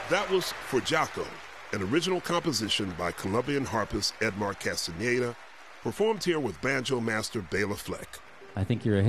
That was For Jocko, an original composition by Colombian harpist Edmar Castaneda, performed here with banjo master Bela Fleck. I think you're a